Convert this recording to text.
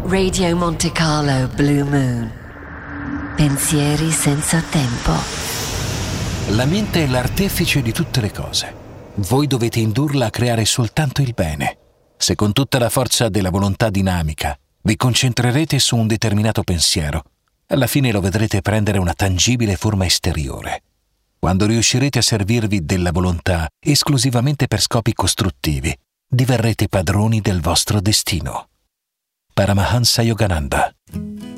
Radio Monte Carlo Blue Moon. Pensieri senza tempo. La mente è l'artefice di tutte le cose. Voi dovete indurla a creare soltanto il bene. Se con tutta la forza della volontà dinamica vi concentrerete su un determinato pensiero, alla fine lo vedrete prendere una tangibile forma esteriore. Quando riuscirete a servirvi della volontà esclusivamente per scopi costruttivi, diverrete padroni del vostro destino. Paramahansa Yogananda.